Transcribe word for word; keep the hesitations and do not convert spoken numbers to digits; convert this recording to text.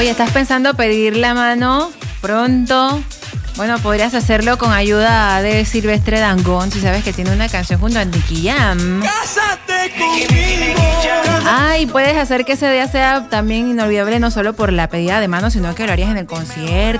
Oye, ¿estás pensando pedir la mano pronto? Bueno, podrías hacerlo con ayuda de Silvestre Dangond, si sabes que tiene una canción junto a Nicky Jam. ¡Cásate conmigo! Ay, puedes hacer que ese día sea también inolvidable no solo por la pedida de mano, sino que lo harías en el concierto.